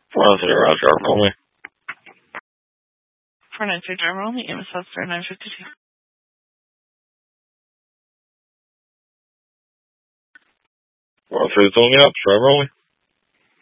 403 Roger, driver only. 493 driver only, Amos South 952. 403 is only up, driver only.